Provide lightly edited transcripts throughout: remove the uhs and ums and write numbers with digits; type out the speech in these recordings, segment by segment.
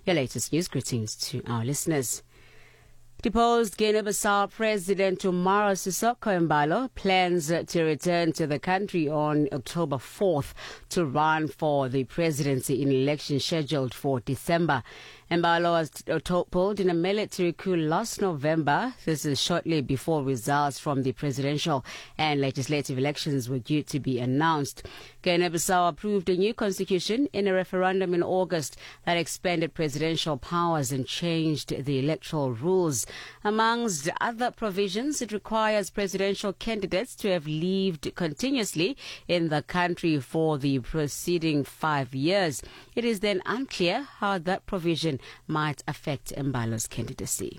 Your latest news greetings to our listeners. Deposed Guinea-Bissau President Umaro Sissoco Embalo plans to return to the country on October 4th to run for the presidency in elections scheduled for December. Embalo was toppled in a military coup last November. This is shortly before results from the presidential and legislative elections were due to be announced. Guinea-Bissau approved a new constitution in a referendum in August that expanded presidential powers and changed the electoral rules. Amongst other provisions, it requires presidential candidates to have lived continuously in the country for the preceding 5 years. It is then unclear how that provision might affect Embalo's candidacy.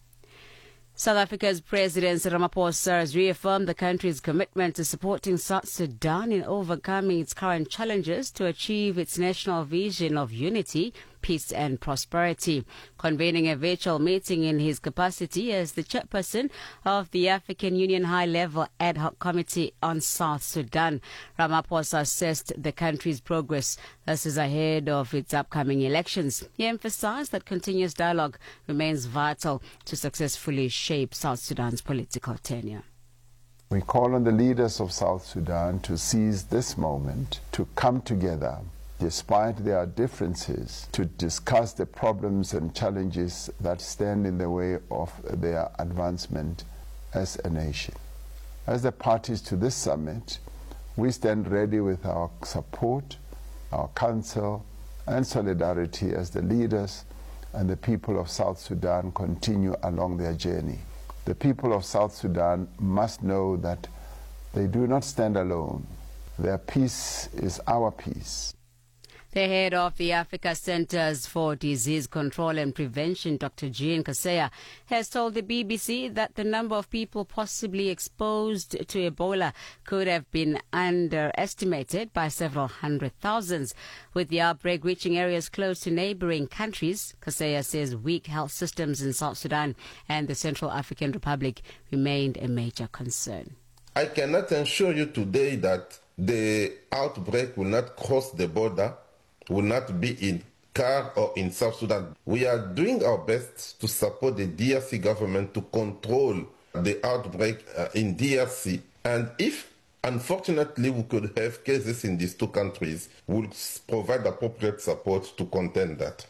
South Africa's President Ramaphosa has reaffirmed the country's commitment to supporting South Sudan in overcoming its current challenges to achieve its national vision of unity, peace and prosperity. Convening a virtual meeting in his capacity as the chairperson of the African Union High-Level Ad Hoc Committee on South Sudan, Ramaphosa assessed the country's progress. This is ahead of its upcoming elections. He emphasized that continuous dialogue remains vital to successfully shape South Sudan's political tenure. We call on the leaders of South Sudan to seize this moment, to come together despite their differences, to discuss the problems and challenges that stand in the way of their advancement as a nation. As the parties to this summit, we stand ready with our support, our counsel, and solidarity as the leaders and the people of South Sudan continue along their journey. The people of South Sudan must know that they do not stand alone. Their peace is our peace. The head of the Africa Centers for Disease Control and Prevention, Dr. Jean Kaseya, has told the BBC that the number of people possibly exposed to Ebola could have been underestimated by several hundred thousands. With the outbreak reaching areas close to neighboring countries, Kaseya says weak health systems in South Sudan and the Central African Republic remained a major concern. I cannot assure you today that the outbreak will not cross the border, will not be in CAR or in South Sudan. We are doing our best to support the DRC government to control the outbreak in DRC. And if, unfortunately, we could have cases in these two countries, we'll provide appropriate support to contain that.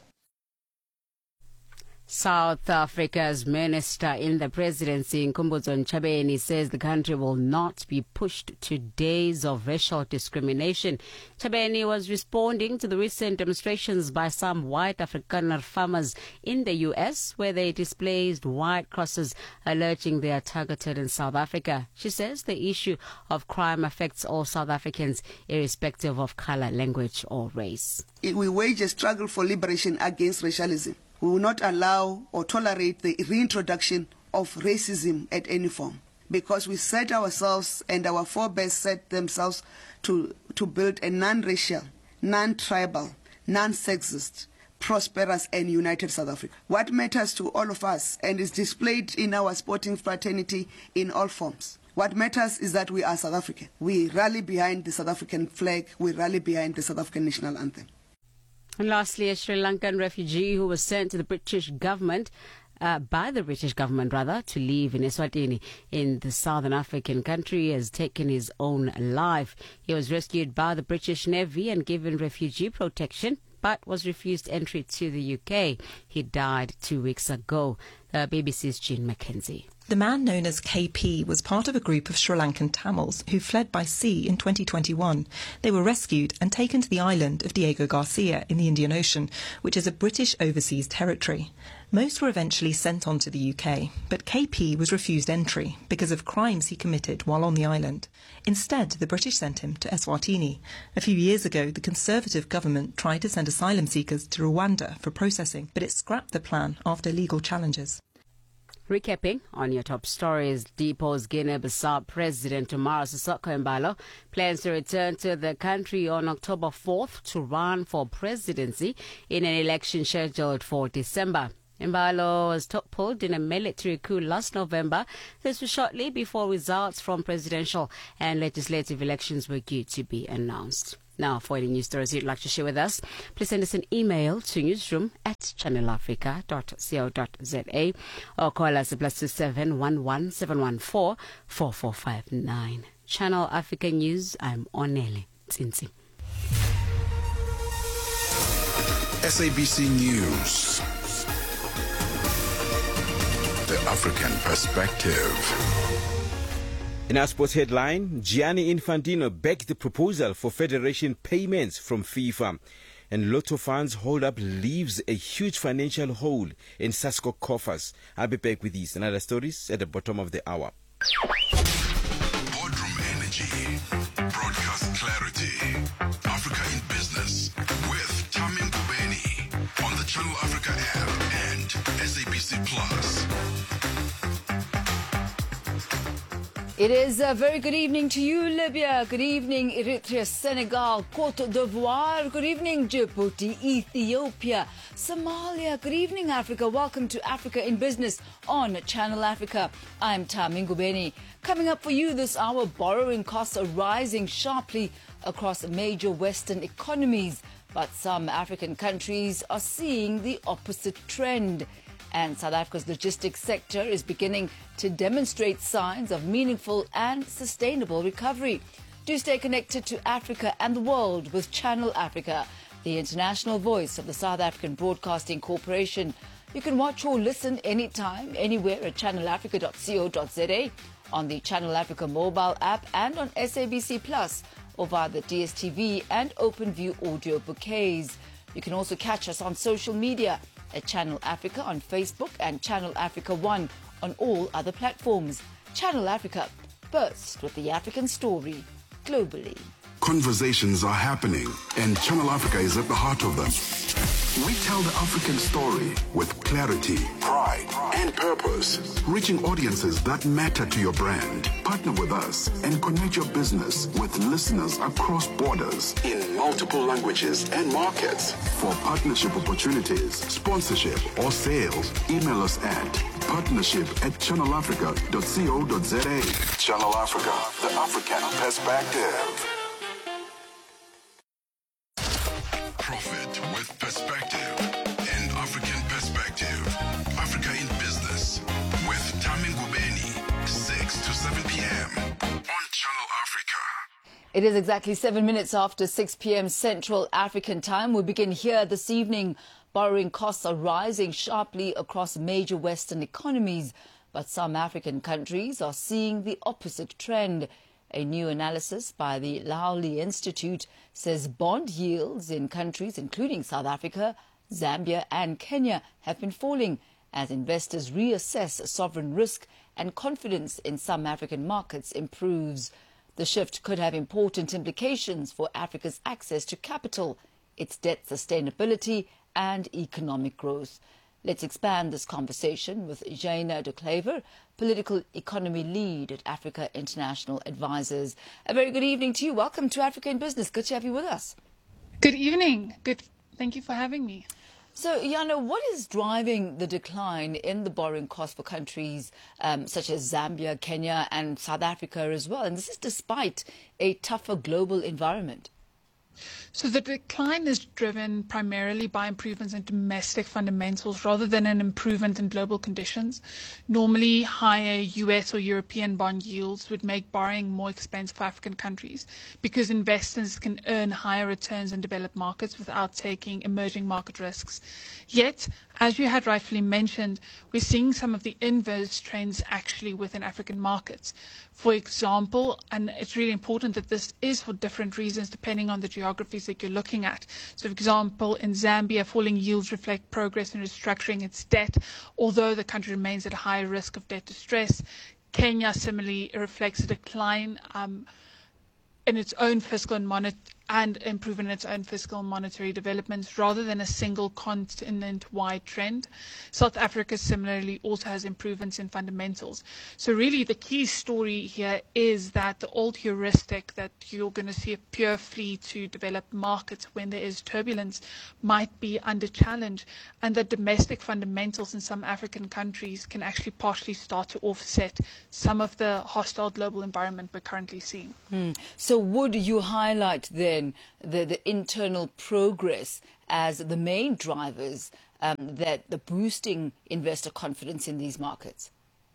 South Africa's minister in the presidency, Nkumbudzo Ntshabeni, says the country will not be pushed to days of racial discrimination. Ntshabeni was responding to the recent demonstrations by some white Afrikaner farmers in the U.S. where they displayed white crosses alleging they are targeted in South Africa. She says the issue of crime affects all South Africans irrespective of color, language or race. We wage a struggle for liberation against racialism. We will not allow or tolerate the reintroduction of racism at any form, because we set ourselves and our forebears set themselves to build a non-racial, non-tribal, non-sexist, prosperous and united South Africa. What matters to all of us and is displayed in our sporting fraternity in all forms. What matters is that we are South African. We rally behind the South African flag. We rally behind the South African national anthem. And lastly, a Sri Lankan refugee who was sent to the British government, by the British government to live in Eswatini in the southern African country has taken his own life. He was rescued by the British Navy and given refugee protection, but was refused entry to the UK. He died 2 weeks ago. The BBC's Jean Mackenzie. The man known as KP was part of a group of Sri Lankan Tamils who fled by sea in 2021. They were rescued and taken to the island of Diego Garcia in the Indian Ocean, which is a British overseas territory. Most were eventually sent on to the UK, but KP was refused entry because of crimes he committed while on the island. Instead, the British sent him to Eswatini. A few years ago, the Conservative government tried to send asylum seekers to Rwanda for processing, but it scrapped the plan after legal challenges. Recapping on your top stories, deposed Guinea-Bissau President Umaro Sissoco Embalo plans to return to the country on October 4th to run for presidency in an election scheduled for December. Embalo was toppled in a military coup last November. This was shortly before results from presidential and legislative elections were due to be announced. Now, for any news stories you'd like to share with us, please send us an email to newsroom@channelafrica.co.za or call us at +27 11 714 4459. Channel Africa News, I'm Onele Tsinsi. SABC News. The African Perspective. In our sports headline, Gianni Infantino backed the proposal for federation payments from FIFA. And Lotto funds hold up leaves a huge financial hole in Sasco coffers. I'll be back with these and other stories at the bottom of the hour. Boardroom Energy. Broadcast clarity. Africa in Business with Tamim Kubeni on the Channel Africa app and SABC Plus. It is a very good evening to you, Libya. Good evening, Eritrea, Senegal, Cote d'Ivoire. Good evening, Djibouti, Ethiopia, Somalia. Good evening, Africa. Welcome to Africa in Business on Channel Africa. I'm Tamim Kubeni. Coming up for you this hour, borrowing costs are rising sharply across major Western economies, but some African countries are seeing the opposite trend. And South Africa's logistics sector is beginning to demonstrate signs of meaningful and sustainable recovery. Do stay connected to Africa and the world with Channel Africa, the international voice of the South African Broadcasting Corporation. You can watch or listen anytime, anywhere at channelafrica.co.za, on the Channel Africa mobile app and on SABC Plus, or via the DSTV and OpenView audio bouquets. You can also catch us on social media at Channel Africa on Facebook and Channel Africa 1 on all other platforms. Channel Africa, burst with the African story globally. Conversations are happening, and Channel Africa is at the heart of them. We tell the African story with clarity, pride, and purpose, reaching audiences that matter to your brand. Partner with us and connect your business with listeners across borders in multiple languages and markets. For partnership opportunities, sponsorship, or sales, email us at partnership@channelafrica.co.za. Channel Africa, the African perspective. Profit with perspective and African perspective. Africa in Business with Tamim Kubeni, 6 to 7 p.m. on Channel Africa. It is exactly 7 minutes after 6 p.m. Central African time. We begin here this evening. Borrowing costs are rising sharply across major Western economies, but some African countries are seeing the opposite trend. A new analysis by the Lauli Institute says bond yields in countries including South Africa, Zambia and Kenya have been falling as investors reassess sovereign risk and confidence in some African markets improves. The shift could have important implications for Africa's access to capital, its debt sustainability and economic growth. Let's expand this conversation with Jaina de Claver, Political Economy Lead at Africa International Advisors. A very good evening to you. Welcome to Africa in Business. Good to have you with us. Good evening. Thank you for having me. So, Jana, what is driving the decline in the borrowing costs for countries such as Zambia, Kenya and South Africa as well? And this is despite a tougher global environment. So the decline is driven primarily by improvements in domestic fundamentals rather than an improvement in global conditions. Normally, higher US or European bond yields would make borrowing more expensive for African countries because investors can earn higher returns in developed markets without taking emerging market risks. Yet, as you had rightfully mentioned, we're seeing some of the inverse trends actually within African markets. For example, and it's really important that this is for different reasons depending on the geographies that you're looking at. So, for example, in Zambia, falling yields reflect progress in restructuring its debt, although the country remains at a high risk of debt distress. Kenya similarly reflects a decline in its own fiscal and improvement in its own fiscal and monetary developments rather than a single continent-wide trend. South Africa similarly also has improvements in fundamentals. So really the key story here is that the old heuristic that you're going to see a pure flee to developed markets when there is turbulence might be under challenge, and that domestic fundamentals in some African countries can actually partially start to offset some of the hostile global environment we're currently seeing. So would you highlight there then the internal progress as the main drivers that the boosting investor confidence in these markets?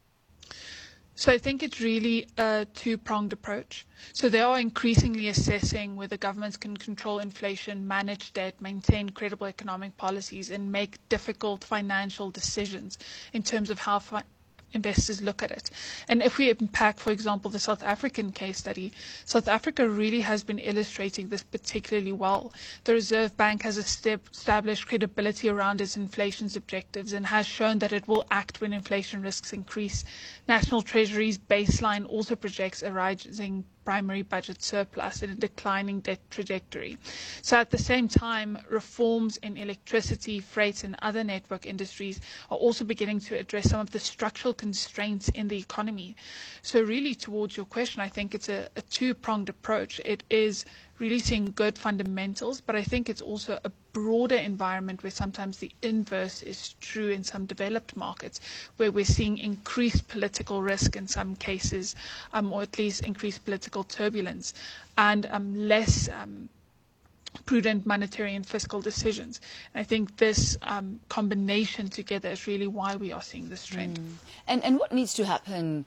So I think it's really a two-pronged approach. So they are increasingly assessing whether governments can control inflation, manage debt, maintain credible economic policies, and make difficult financial decisions in terms of how investors look at it. And if we unpack, for example, the South African case study, South Africa really has been illustrating this particularly well. The Reserve Bank has established credibility around its inflation objectives and has shown that it will act when inflation risks increase. National Treasury's baseline also projects a rising primary budget surplus and a declining debt trajectory. So at the same time, reforms in electricity, freight and other network industries are also beginning to address some of the structural constraints in the economy. So really, towards your question, I think it's a two-pronged approach. It is really seeing good fundamentals, but I think it's also a broader environment where sometimes the inverse is true in some developed markets, where we're seeing increased political risk in some cases, or at least increased political turbulence, and less prudent monetary and fiscal decisions. And I think this combination together is really why we are seeing this trend. And what needs to happen,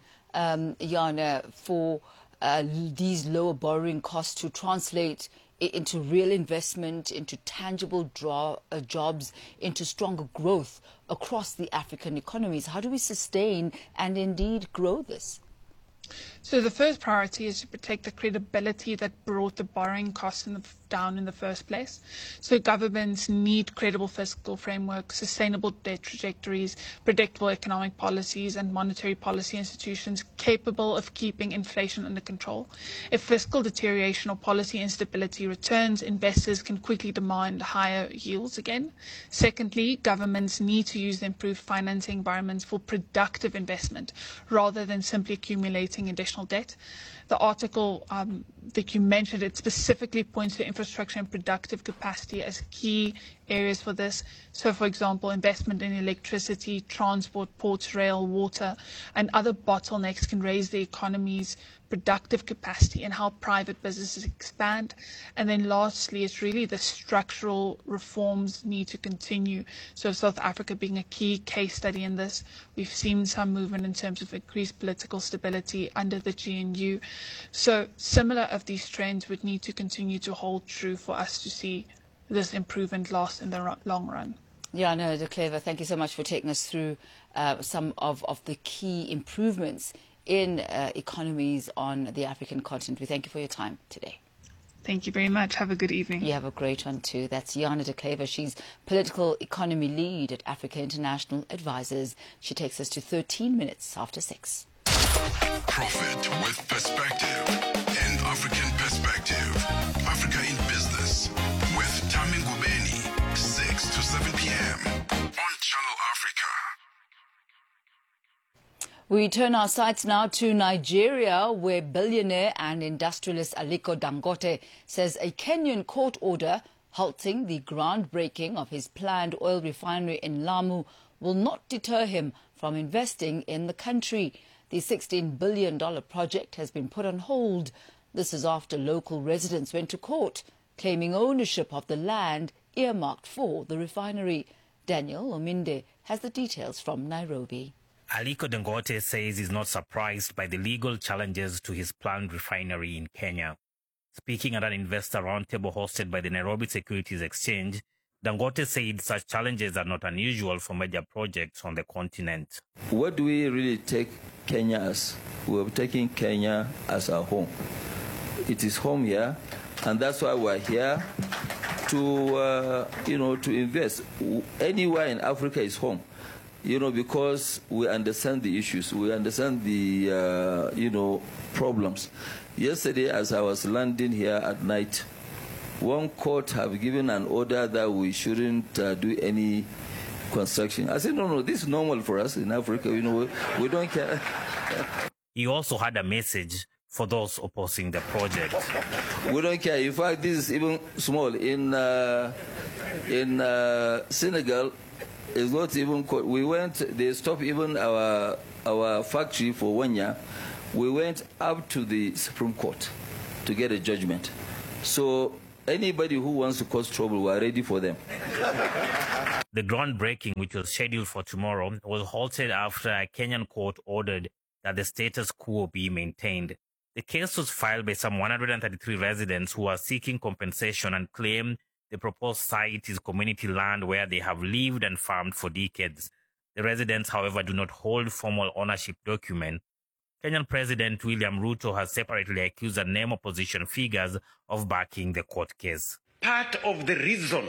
Jana, for these lower borrowing costs to translate into real investment, into tangible jobs, into stronger growth across the African economies? How do we sustain and indeed grow this? So the first priority is to protect the credibility that brought the borrowing costs down in the first place. So governments need credible fiscal frameworks, sustainable debt trajectories, predictable economic policies and monetary policy institutions capable of keeping inflation under control. If fiscal deterioration or policy instability returns, investors can quickly demand higher yields again. Secondly, governments need to use the improved financing environments for productive investment rather than simply accumulating additional debt. The article that you mentioned, it specifically points to infrastructure and productive capacity as key areas for this. So, for example, investment in electricity, transport, ports, rail, water, and other bottlenecks can raise the economy's productive capacity and help private businesses expand. And then lastly, it's really the structural reforms need to continue. So South Africa being a key case study in this, we've seen some movement in terms of increased political stability under the GNU. So similar of these trends would need to continue to hold true for us to see this improvement last in the long run. Jana de Clever, thank you so much for taking us through some of the key improvements in economies on the African continent. We thank you for your time today. Thank you very much. Have a good evening. You have a great one too. That's Jana de Clever. She's political economy lead at Africa International Advisors. She takes us to 13 minutes after 6. Profit with perspective. An African perspective. Africa in Business with Tami Ngubeni, 6 to 7 p.m. on Channel Africa. We turn our sights now to Nigeria, where billionaire and industrialist Aliko Dangote says a Kenyan court order halting the groundbreaking of his planned oil refinery in Lamu will not deter him from investing in the country. The $16 billion project has been put on hold. This is after local residents went to court, claiming ownership of the land earmarked for the refinery. Daniel Ominde has the details from Nairobi. Aliko Dangote says he's not surprised by the legal challenges to his planned refinery in Kenya. Speaking at an investor roundtable hosted by the Nairobi Securities Exchange, Dangote said such challenges are not unusual for major projects on the continent. What do we really take Kenya as? We're taking Kenya as our home. It is home here, and that's why we're here to, to invest. Anywhere in Africa is home. Because we understand the issues, we understand the, problems. Yesterday, as I was landing here at night, one court have given an order that we shouldn't do any construction. I said, no, this is normal for us in Africa. We don't care. He also had a message for those opposing the project. We don't care. In fact, this is even small. In Senegal, it's not even court. We went, they stopped even our factory for 1 year. We went up to the Supreme Court to get a judgment. So Anybody who wants to cause trouble, we are ready for them. The groundbreaking, which was scheduled for tomorrow, was halted after a Kenyan court ordered that the status quo be maintained. The case was filed by some 133 residents who are seeking compensation and claim the proposed site is community land where they have lived and farmed for decades. The residents, however, do not hold formal ownership documents. Kenyan President William Ruto has separately accused unnamed opposition figures of backing the court case. Part of the reason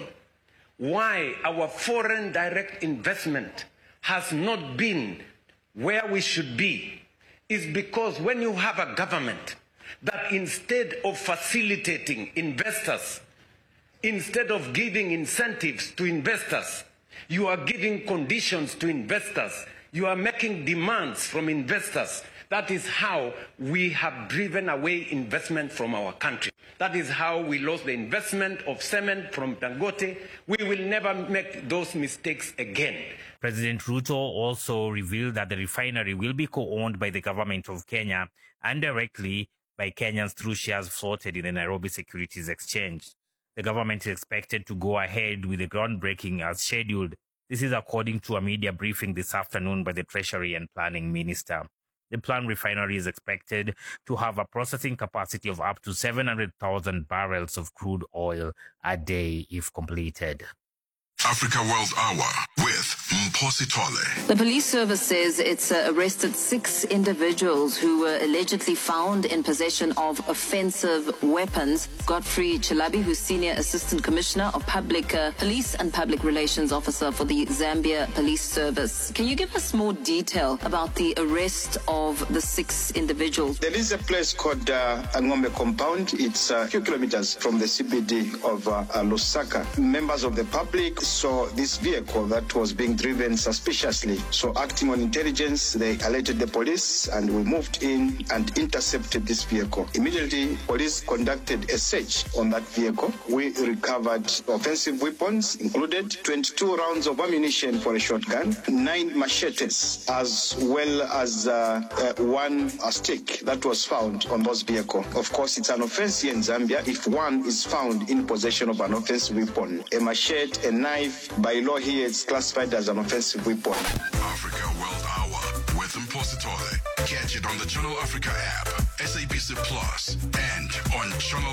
why our foreign direct investment has not been where we should be is because when you have a government that instead of facilitating investors, instead of giving incentives to investors, you are giving conditions to investors, you are making demands from investors. That is how we have driven away investment from our country. That is how we lost the investment of cement from Dangote. We will never make those mistakes again. President Ruto also revealed that the refinery will be co-owned by the government of Kenya and directly by Kenyans through shares floated in the Nairobi Securities Exchange. The government is expected to go ahead with the groundbreaking as scheduled. This is according to a media briefing this afternoon by the Treasury and Planning Minister. The planned refinery is expected to have a processing capacity of up to 700,000 barrels of crude oil a day if completed. Africa World Hour with Mposi Tole. The police service says it's arrested 6 individuals who were allegedly found in possession of offensive weapons. Godfrey Chilabi, who's Senior Assistant Commissioner of Public Police and Public Relations Officer for the Zambia Police Service. Can you give us more detail about the arrest of the 6 individuals? There is a place called Angombe Compound. It's a few kilometers from the CBD of Lusaka. Members of the public saw this vehicle that was being driven suspiciously. So acting on intelligence, they alerted the police and we moved in and intercepted this vehicle. Immediately, police conducted a search on that vehicle. We recovered offensive weapons, included 22 rounds of ammunition for a shotgun, 9 machetes, as well as 1 stick that was found on those vehicles. Of course, it's an offense here in Zambia if one is found in possession of an offensive weapon. A machete, a knife, by law here it's classified as an offensive weapon. Africa World Hour with Mposi Tole. Catch it on the Channel Africa app, SABC Plus, and on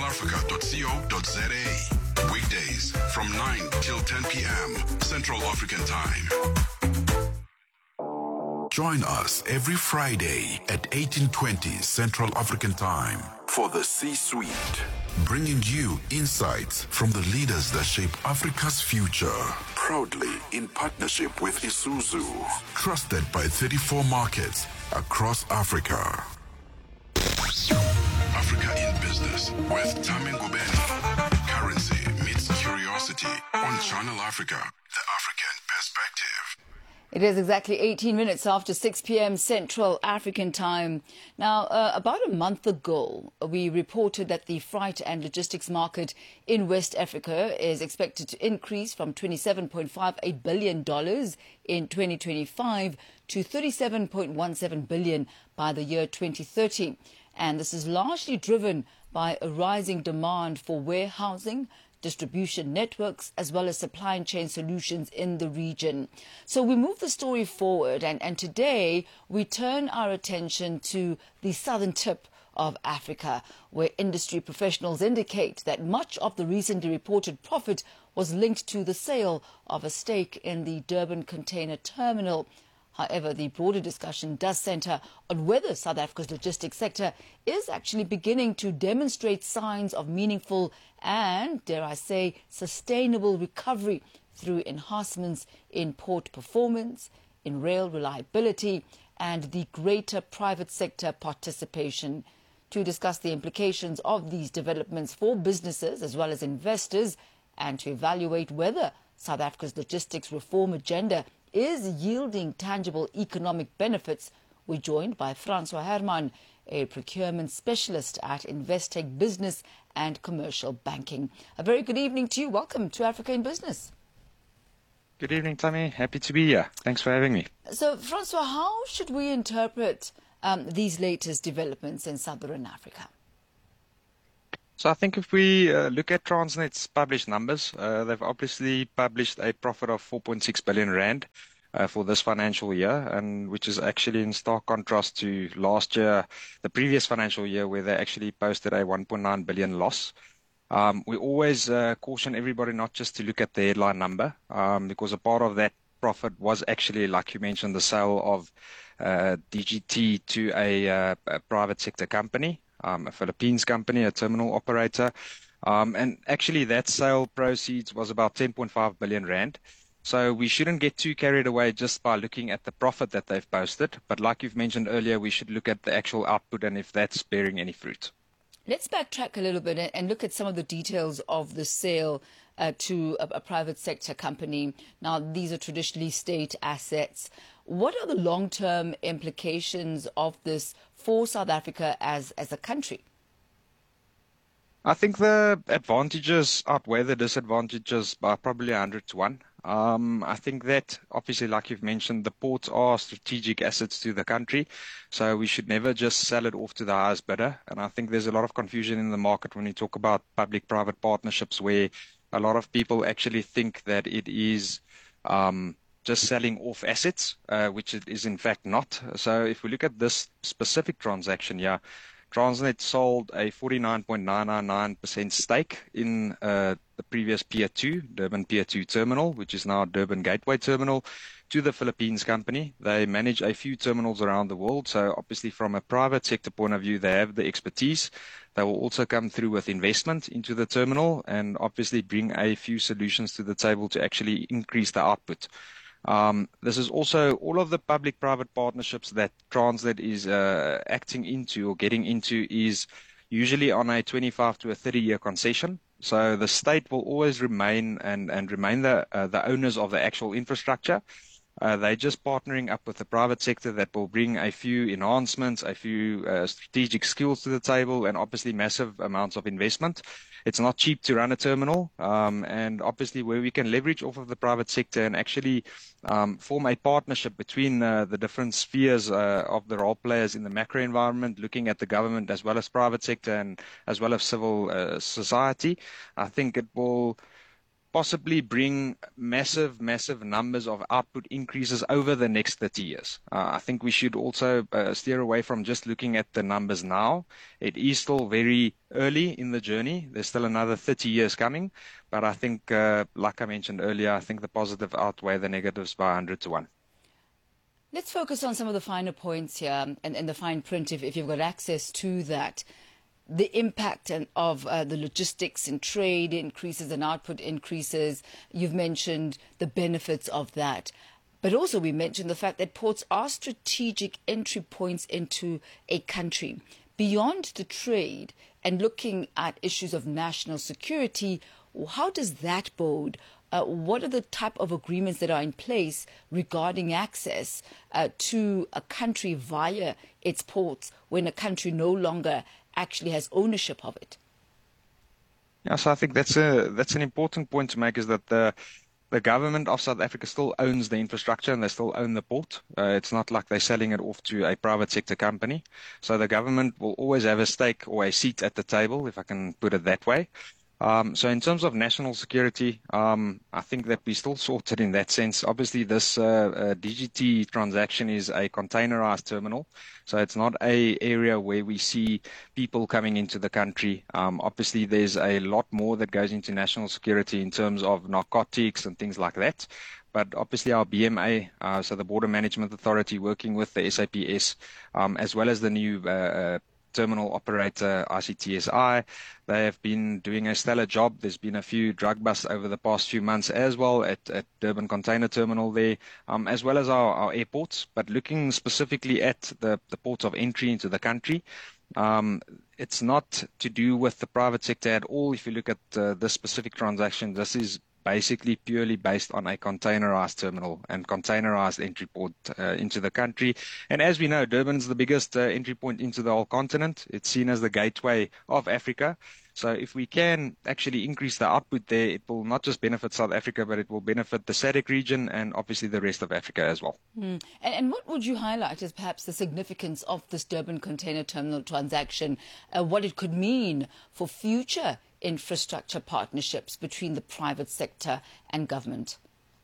channelafrica.co.za. Weekdays from 9 till 10 p.m. Central African Time. Join us every Friday at 18:20 Central African Time for the C-Suite, bringing you insights from the leaders that shape Africa's future. Proudly in partnership with Isuzu, trusted by 34 markets across Africa. Africa in Business with Tami Ngubeni. Currency meets curiosity on Channel Africa, the African perspective. It is exactly 18 minutes after 6 p.m. Central African Time. Now, about a month ago, we reported that the freight and logistics market in West Africa is expected to increase from $27.58 billion in 2025 to $37.17 billion by the year 2030. And this is largely driven by a rising demand for warehousing, distribution networks, as well as supply chain solutions in the region. So we move the story forward, and today we turn our attention to the southern tip of Africa, where industry professionals indicate that much of the recently reported profit was linked to the sale of a stake in the Durban Container Terminal. However, the broader discussion does centre on whether South Africa's logistics sector is actually beginning to demonstrate signs of meaningful and, dare I say, sustainable recovery through enhancements in port performance, in rail reliability, and the greater private sector participation. To discuss the implications of these developments for businesses as well as investors, and to evaluate whether South Africa's logistics reform agenda is yielding tangible economic benefits, we're joined by Francois Herman, a procurement specialist at Investec Business and Commercial Banking. A very good evening to you. Welcome to Africa in Business. Good evening, Tammy. Happy to be here. Thanks for having me. So, Francois, how should we interpret these latest developments in Sub-Saharan Africa? So I think if we look at Transnet's published numbers, they've obviously published a profit of 4.6 billion rand for this financial year, and which is actually in stark contrast to last year, the previous financial year, where they actually posted a 1.9 billion loss. We always caution everybody not just to look at the headline number, because a part of that profit was actually, like you mentioned, the sale of DGT to a private sector company, a Philippines company, a terminal operator. And actually that sale proceeds was about 10.5 billion rand. So we shouldn't get too carried away just by looking at the profit that they've posted. But like you've mentioned earlier, we should look at the actual output and if that's bearing any fruit. Let's backtrack a little bit and look at some of the details of the sale to a private sector company. Now, these are traditionally state assets. What are the long-term implications of this for South Africa as a country? I think the advantages outweigh the disadvantages by probably 100 to 1. I think that, obviously, like you've mentioned, the ports are strategic assets to the country, so we should never just sell it off to the highest bidder. And I think there's a lot of confusion in the market when we talk about public-private partnerships, where a lot of people actually think that it is just selling off assets, which it is in fact not. So if we look at this specific transaction here, Transnet sold a 49.999% stake in the previous Pier 2, Durban Pier 2 terminal, which is now Durban Gateway Terminal, to the Philippines company. They manage a few terminals around the world, so obviously from a private sector point of view, they have the expertise. They will also come through with investment into the terminal and obviously bring a few solutions to the table to actually increase the output. This is also all of the public-private partnerships that Transnet is acting into or getting into is usually on a 25 to a 30-year concession. So the state will always remain and remain the owners of the actual infrastructure. They're just partnering up with the private sector that will bring a few enhancements, a few strategic skills to the table, and obviously massive amounts of investment. It's not cheap to run a terminal, and obviously where we can leverage off of the private sector and actually form a partnership between the different spheres of the role players in the macro environment, looking at the government as well as private sector and as well as civil society. I think it will possibly bring massive numbers of output increases over the next 30 years. I think we should also steer away from just looking at the numbers now. It is still very early in the journey. There's still another 30 years coming. But I think, like I mentioned earlier, I think the positive outweigh the negatives by 100 to 1. Let's focus on some of the finer points here and the fine print, if you've got access to that. The impact of the logistics and trade increases and output increases. You've mentioned the benefits of that. But also we mentioned the fact that ports are strategic entry points into a country. Beyond the trade and looking at issues of national security, how does that bode? What are the type of agreements that are in place regarding access to a country via its ports when a country no longer actually has ownership of it? Yeah, so I think that's an important point to make, is that the government of South Africa still owns the infrastructure and they still own the port. It's not like they're selling it off to a private sector company. So the government will always have a stake or a seat at the table, if I can put it that way. So in terms of national security, I think that we still sorted in that sense. Obviously, this DGT transaction is a containerized terminal, so it's not an area where we see people coming into the country. Obviously, there's a lot more that goes into national security in terms of narcotics and things like that. But obviously our BMA, so the Border Management Authority, working with the SAPS, as well as the new terminal operator ICTSI, they have been doing a stellar job. There's been a few drug busts over the past few months as well at Durban Container Terminal there, as well as our airports. But looking specifically at the ports of entry into the country, it's not to do with the private sector at all. If you look at this specific transaction, this is basically purely based on a containerized terminal and containerized entry port into the country. And as we know, Durban's the biggest entry point into the whole continent. It's seen as the gateway of Africa. So if we can actually increase the output there, it will not just benefit South Africa, but it will benefit the SADC region and obviously the rest of Africa as well. And what would you highlight as perhaps the significance of this Durban Container Terminal transaction, what it could mean for future infrastructure partnerships between the private sector and government?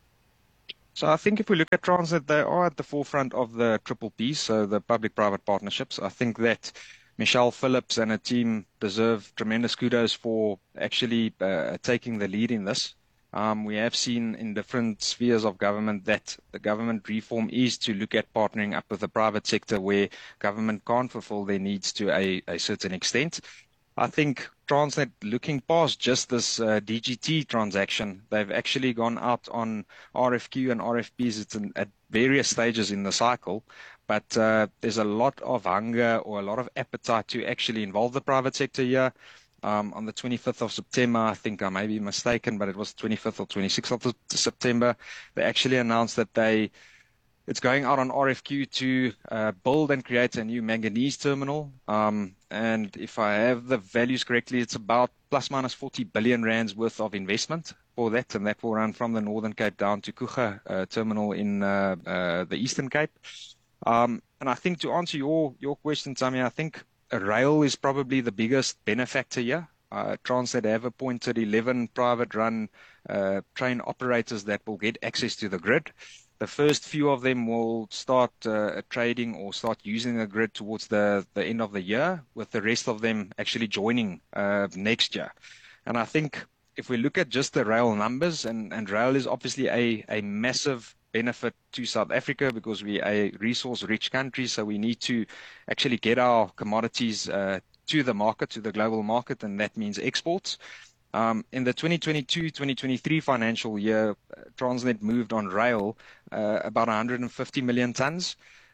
So I think if we look at Transnet, they are at the forefront of the triple P, so the public-private partnerships. I think that Michelle Phillips and her team deserve tremendous kudos for actually taking the lead in this. We have seen in different spheres of government that the government reform is to look at partnering up with the private sector where government can't fulfill their needs to a certain extent. I think Transnet, looking past just this DGT transaction, they've actually gone out on RFQ and RFPs. It's at various stages in the cycle, but there's a lot of hunger or a lot of appetite to actually involve the private sector here. On the 25th of September, I think I may be mistaken, but it was 25th or 26th of September, they actually announced that it's going out on RFQ to build and create a new manganese terminal. And if I have the values correctly, it's about plus minus 40 billion rands worth of investment for that, and that will run from the Northern Cape down to Kuga terminal in the Eastern Cape. And I think to answer your question, Tammy, I think rail is probably the biggest benefactor here. Transnet have appointed 11 private-run train operators that will get access to the grid. The first few of them will start trading or start using the grid towards the end of the year, with the rest of them actually joining next year. And I think if we look at just the rail numbers, and rail is obviously a massive benefit to South Africa because we're a resource-rich country, so we need to actually get our commodities to the market, to the global market, and that means exports. In the 2022-2023 financial year, Transnet moved on rail about 150 million tons.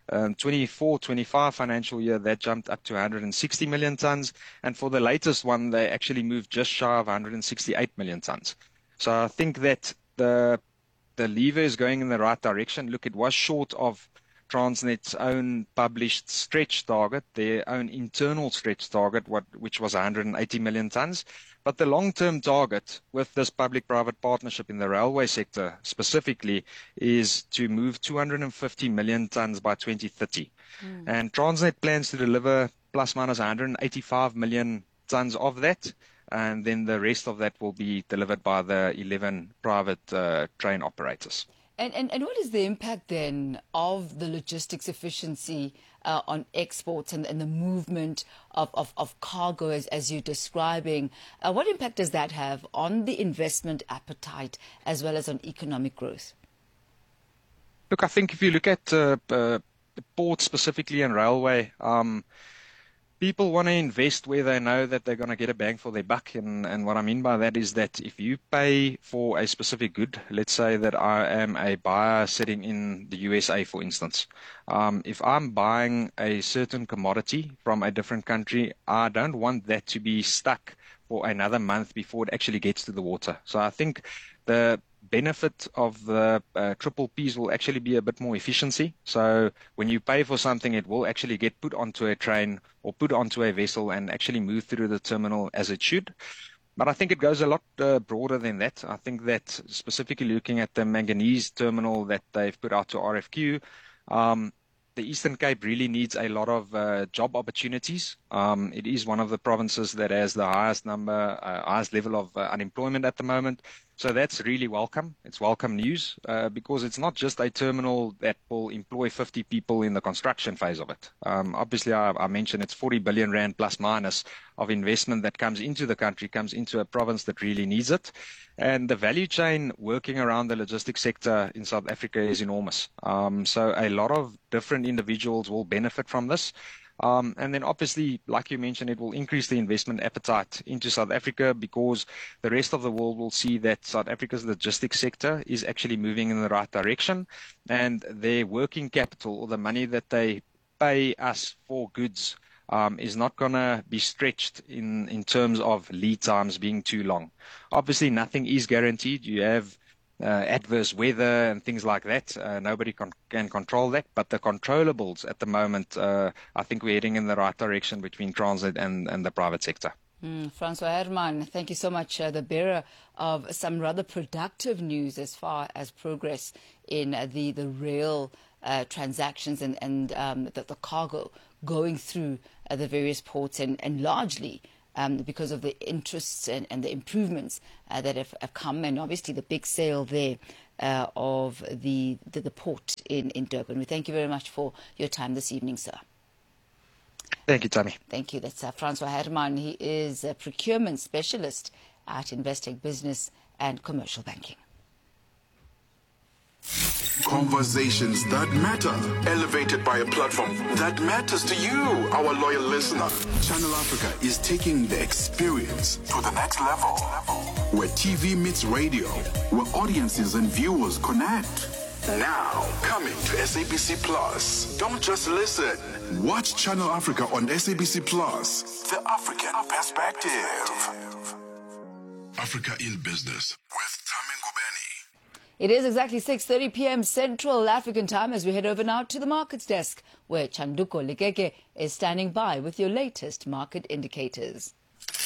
24-25 financial year, that jumped up to 160 million tons. And for the latest one, they actually moved just shy of 168 million tons. So I think that the lever is going in the right direction. Look, it was short of Transnet's own published stretch target, their own internal stretch target, which was 180 million tons. But the long-term target with this public-private partnership in the railway sector specifically is to move 250 million tons by 2030. And Transnet plans to deliver plus minus 185 million tons of that. And then the rest of that will be delivered by the 11 private train operators. And what is the impact then of the logistics efficiency on exports and the movement of cargo as you're describing? What impact does that have on the investment appetite as well as on economic growth? Look, I think if you look at ports specifically and railway, people want to invest where they know that they're going to get a bang for their buck. And what I mean by that is that if you pay for a specific good, let's say that I am a buyer sitting in the USA, for instance. If I'm buying a certain commodity from a different country, I don't want that to be stuck for another month before it actually gets to the water. So I think the benefit of the triple Ps will actually be a bit more efficiency. So when you pay for something, it will actually get put onto a train or put onto a vessel and actually move through the terminal as it should. But I think it goes a lot broader than that. I think that specifically looking at the manganese terminal that they've put out to RFQ, the Eastern Cape really needs a lot of job opportunities. It is one of the provinces that has the highest level of unemployment at the moment. So that's really welcome. It's welcome news because it's not just a terminal that will employ 50 people in the construction phase of it. Obviously, I mentioned it's 40 billion rand plus minus of investment that comes into the country, comes into a province that really needs it. And the value chain working around the logistics sector in South Africa is enormous. So a lot of different individuals will benefit from this. And then obviously, like you mentioned, it will increase the investment appetite into South Africa because the rest of the world will see that South Africa's logistics sector is actually moving in the right direction, and their working capital, or the money that they pay us for goods, is not going to be stretched in terms of lead times being too long. Obviously, nothing is guaranteed. You have adverse weather and things like that. Nobody can control that, but the controllables at the moment, I think we're heading in the right direction between Transnet and the private sector. Francois Herman, thank you so much. The bearer of some rather productive news as far as progress in the rail transactions and the cargo going through the various ports and largely because of the interests and the improvements that have come, and obviously the big sale there of the port in Durban. We thank you very much for your time this evening, sir. Thank you, Tammy. Thank you. That's Francois Herman. He is a procurement specialist at Investec Business and Commercial Banking. Conversations that matter, elevated by a platform that matters to you, our loyal listener. Channel Africa is taking the experience to the next level, where TV meets radio, where audiences and viewers connect. Now, coming to SABC Plus. Don't just listen. Watch Channel Africa on SABC Plus. The African Perspective. Africa in Business with Tammy Ngubeni. It is exactly 6:30 p.m. Central African Time as we head over now to the markets desk, where Chanduko Ligeke is standing by with your latest market indicators.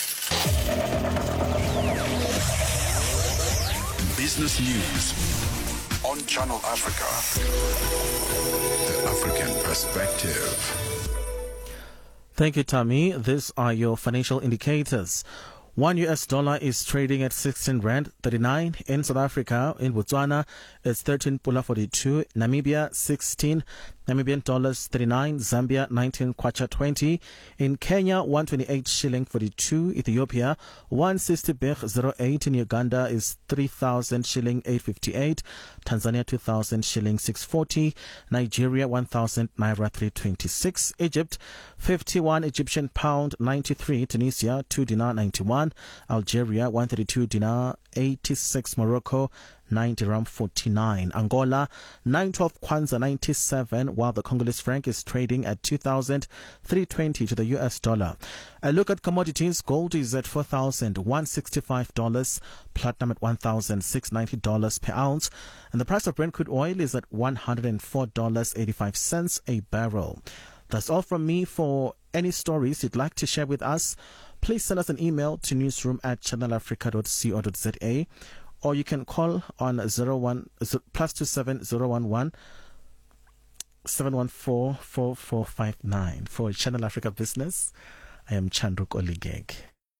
Business news on Channel Africa. The African Perspective. Thank you, Tammy. These are your financial indicators. $1 is trading at 16 Rand 39 in South Africa. In Botswana, it's 13.42. Namibia, 16 Namibian dollars 39. Zambia, 19 kwacha 20. In Kenya, 128 shilling 42. Ethiopia, 160 birr 08. In Uganda is 3,000 shilling 858. Tanzania, 2,000 shilling 640. Nigeria, 1,000 naira 326. Egypt, 51 Egyptian pound 93. Tunisia, 2 dinar 91. Algeria, 132 dinar 86. Morocco, 90 rand 49. Angola, 912 kwanza 97, while the Congolese franc is trading at 2,320 to the US dollar. A look at commodities. Gold is at $4,165, platinum at $1,690 per ounce, and the price of Brent crude oil is at $104.85 a barrel. That's all from me. For any stories you'd like to share with us, please send us an email to newsroom@channelafrica.co.za, or you can call on +27 011 714 4459. For Channel Africa Business, I am Chanduko Ligeke.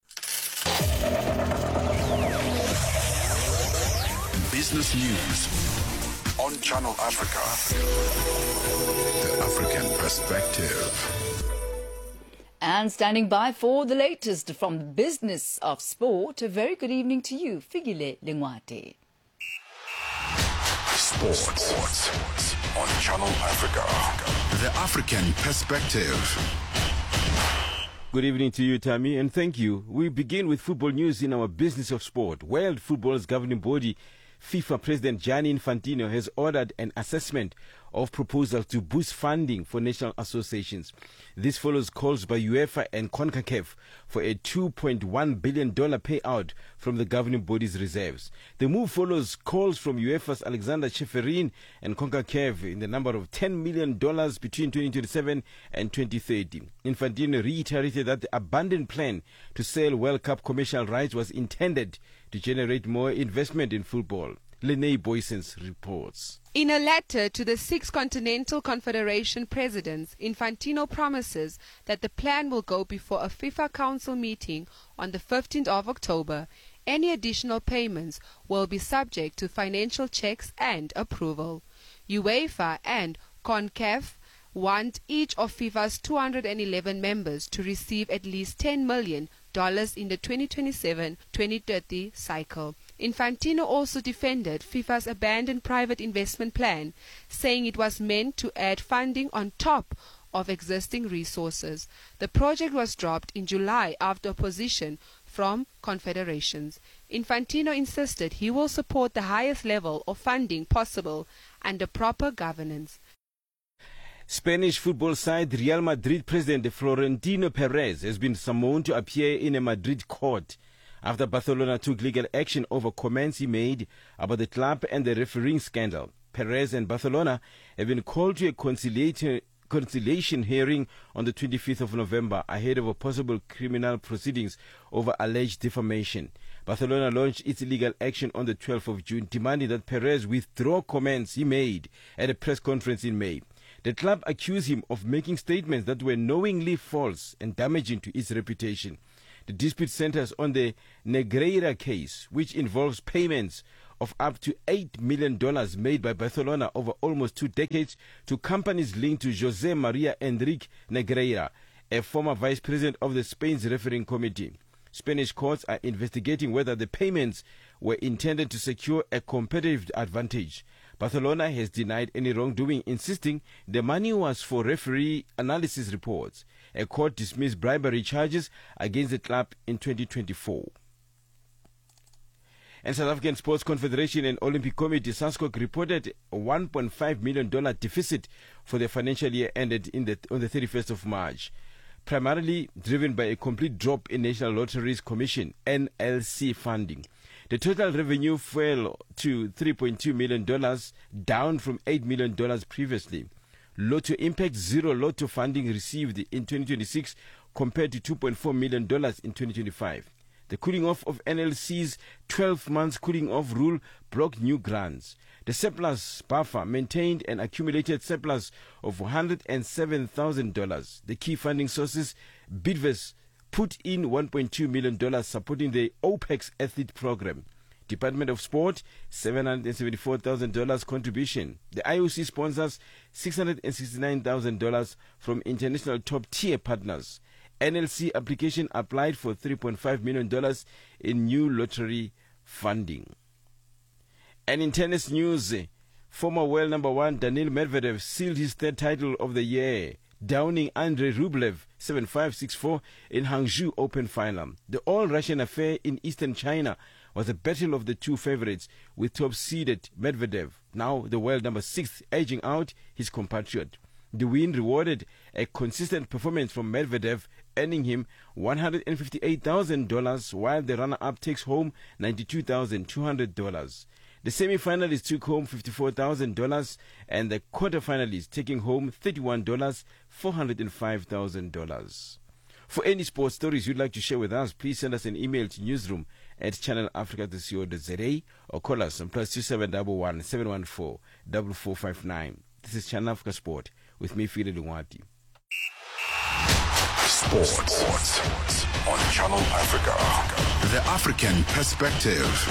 Business news on Channel Africa. The African Perspective. And standing by for the latest from the business of sport, a very good evening to you, Figile Lengwate. Sports on Channel Africa. The African Perspective. Good evening to you, Tammy, and thank you. We begin with football news in our business of sport. World Football's governing body, FIFA President Gianni Infantino, has ordered an assessment of proposals to boost funding for national associations. This follows calls by UEFA and CONCACAF for a $2.1 billion payout from the governing body's reserves. The move follows calls from UEFA's Alexander Cheferin and CONCACAF in the number of $10 million between 2027 and 2030. Infantino reiterated that the abandoned plan to sell World Cup commercial rights was intended to generate more investment in football. Lene Boysens reports. In a letter to the 6 Continental Confederation presidents, Infantino promises that the plan will go before a FIFA Council meeting on the 15th of October. Any additional payments will be subject to financial checks and approval. UEFA and CONCACAF want each of FIFA's 211 members to receive at least $10 million in the 2027-2030 cycle. Infantino also defended FIFA's abandoned private investment plan, saying it was meant to add funding on top of existing resources. The project was dropped in July after opposition from confederations. Infantino insisted he will support the highest level of funding possible under proper governance. Spanish football side Real Madrid president Florentino Perez has been summoned to appear in a Madrid court after Barcelona took legal action over comments he made about the club and the refereeing scandal. Perez and Barcelona have been called to a conciliation hearing on the 25th of November ahead of a possible criminal proceedings over alleged defamation. Barcelona launched its legal action on the 12th of June, demanding that Perez withdraw comments he made at a press conference in May. The club accused him of making statements that were knowingly false and damaging to its reputation. The dispute centers on the Negreira case, which involves payments of up to $8 million made by Barcelona over almost 2 decades to companies linked to José María Enrique Negreira, a former vice president of the Spain's refereeing committee. Spanish courts are investigating whether the payments were intended to secure a competitive advantage. Barcelona has denied any wrongdoing, insisting the money was for referee analysis reports. A court dismissed bribery charges against the club in 2024. And South African Sports Confederation and Olympic Committee, SASCOC, reported a $1.5 million deficit for the financial year ended on the 31st of March, primarily driven by a complete drop in National Lotteries Commission, NLC, funding. The total revenue fell to $3.2 million, down from $8 million previously. Lotto Impact Zero Lotto funding received in 2026 compared to $2.4 million in 2025. The cooling off of NLC's 12 months cooling off rule blocked new grants. The surplus buffer maintained an accumulated surplus of $107,000. The key funding sources, Bidvest, put in $1.2 million supporting the OPEX athlete program. Department of Sport, $774,000 contribution. The IOC sponsors $669,000 from international top-tier partners. NLC application applied for $3.5 million in new lottery funding. And in tennis news, former world number 1 Daniil Medvedev sealed his 3rd title of the year, downing Andrei Rublev 7-5, 6-4 in Hangzhou Open final. The all-Russian affair in eastern China was a battle of the two favorites, with top-seeded Medvedev, now the world number 6, edging out his compatriot. The win rewarded a consistent performance from Medvedev, earning him $158,000, while the runner-up takes home $92,200. The semi-finalists took home $54,000, and the quarter-finalists taking home $405,000. For any sports stories you'd like to share with us, please send us an email to newsroom@channelafrica.co.za or call us on +2711 714 4459. This is Channel Africa Sport with me, Fili Lungwati. Sports on Channel Africa. The African perspective.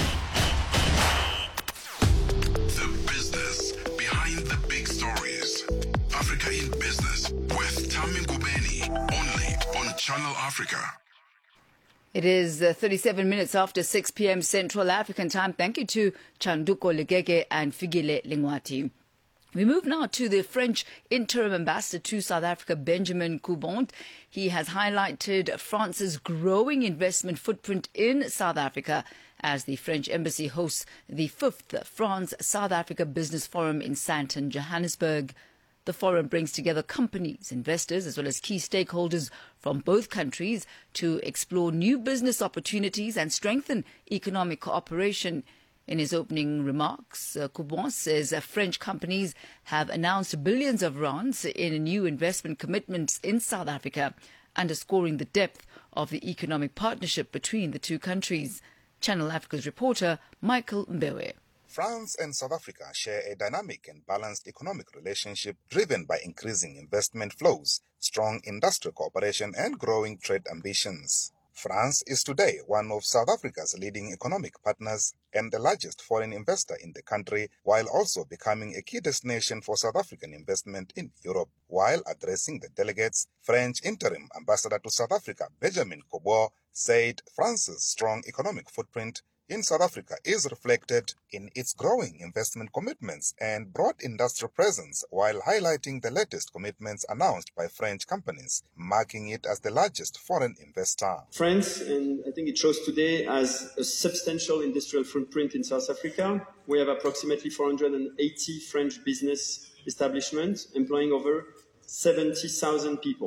The business behind the big stories. Africa in Business with Tami Ngubeni, only on Channel Africa. It is 37 minutes after 6 p.m. Central African time. Thank you to Chanduko Legege and Figile Lingwati. We move now to the French interim ambassador to South Africa, Benjamin Coubont. He has highlighted France's growing investment footprint in South Africa as the French embassy hosts the 5th France-South Africa Business Forum in Sandton, Johannesburg. The forum brings together companies, investors, as well as key stakeholders from both countries to explore new business opportunities and strengthen economic cooperation. In his opening remarks, Coubont says French companies have announced billions of rands in new investment commitments in South Africa, underscoring the depth of the economic partnership between the two countries. Channel Africa's reporter, Michael Mbewe. France and South Africa share a dynamic and balanced economic relationship driven by increasing investment flows, strong industrial cooperation, and growing trade ambitions. France is today one of South Africa's leading economic partners and the largest foreign investor in the country, while also becoming a key destination for South African investment in Europe. While addressing the delegates, French interim ambassador to South Africa, Benjamin Coubont, said France's strong economic footprint in South Africa is reflected in its growing investment commitments and broad industrial presence, while highlighting the latest commitments announced by French companies, marking it as the largest foreign investor. France, and I think it shows today, has a substantial industrial footprint in South Africa. We have approximately 480 French business establishments employing over 70,000 people.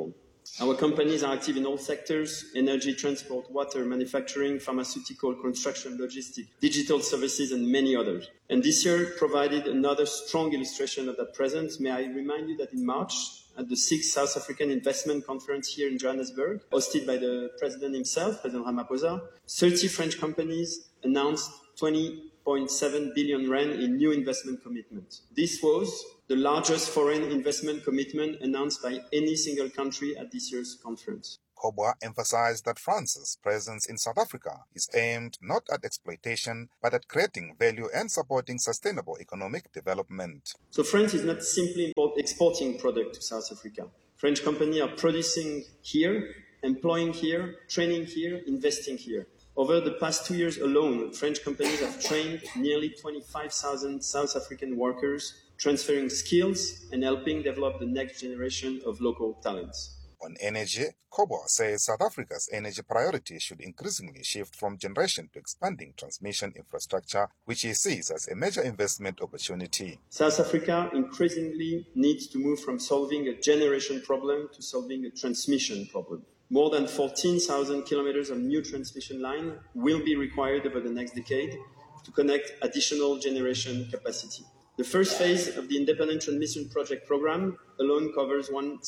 Our companies are active in all sectors: energy, transport, water, manufacturing, pharmaceutical, construction, logistics, digital services, and many others. And this year provided another strong illustration of that presence. May I remind you that in March, at the 6th South African Investment Conference here in Johannesburg, hosted by the President himself, President Ramaphosa, 30 French companies announced 20.7 billion rand in new investment commitments. This was the largest foreign investment commitment announced by any single country at this year's conference. Kobwa emphasized that France's presence in South Africa is aimed not at exploitation, but at creating value and supporting sustainable economic development. So France is not simply exporting product to South Africa. French companies are producing here, employing here, training here, investing here. Over the past 2 years alone, French companies have trained nearly 25,000 South African workers, transferring skills and helping develop the next generation of local talents. On energy, Kobwa says South Africa's energy priorities should increasingly shift from generation to expanding transmission infrastructure, which he sees as a major investment opportunity. South Africa increasingly needs to move from solving a generation problem to solving a transmission problem. More than 14,000 kilometers of new transmission line will be required over the next decade to connect additional generation capacity. The first phase of the Independent Transmission Project program alone covers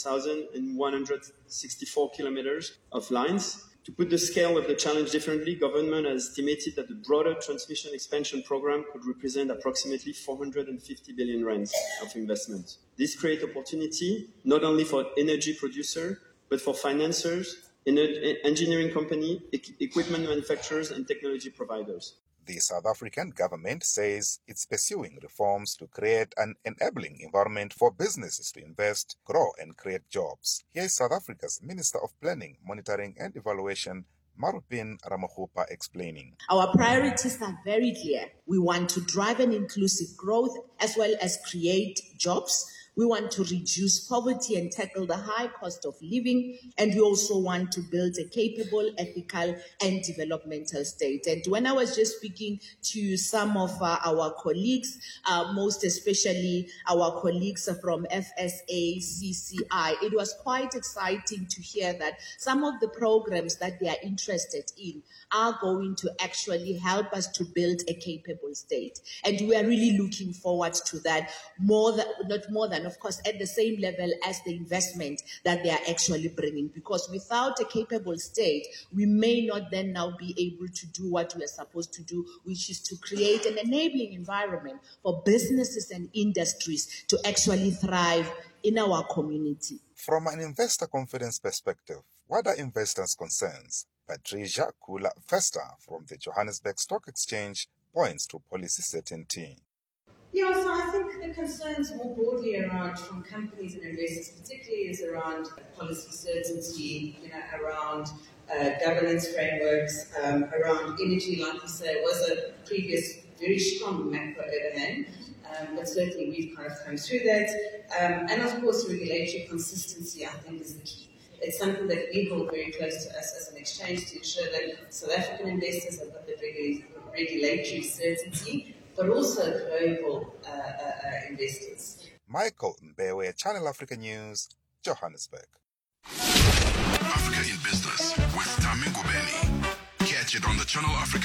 1,164 kilometers of lines. To put the scale of the challenge differently, government has estimated that the broader transmission expansion program could represent approximately 450 billion rands of investment. This creates opportunity not only for energy producers, but for financiers, engineering companies, equipment manufacturers, and technology providers. The South African government says it's pursuing reforms to create an enabling environment for businesses to invest, grow, and create jobs. Here is South Africa's Minister of Planning, Monitoring and Evaluation, Marupin Ramakgopa, explaining. Our priorities are very clear. We want to drive an inclusive growth as well as create jobs. We want to reduce poverty and tackle the high cost of living. And we also want to build a capable, ethical, and developmental state. And when I was just speaking to some of our colleagues, most especially our colleagues from FSA, CCI, it was quite exciting to hear that some of the programs that they are interested in are going to actually help us to build a capable state. And we are really looking forward to that, of course, at the same level as the investment that they are actually bringing. Because without a capable state, we may not then now be able to do what we are supposed to do, which is to create an enabling environment for businesses and industries to actually thrive in our community. From an investor confidence perspective, what are investors' concerns? Patricia Kula-Vester from the Johannesburg Stock Exchange points to policy certainty. Yeah, so I think the concerns more broadly around from companies and investors particularly is around policy certainty, around governance frameworks, around energy, like you say, was a previous very strong macro overhang, but certainly we've kind of come through that. And of course, regulatory consistency, I think, is the key. It's something that we hold very close to us as an exchange to ensure that South African investors have got the regulatory certainty, but also global investors. Michael Mbewe, Channel Africa News, Johannesburg. Africa in Business with Tami Ngubeni. Catch it on the Channel Africa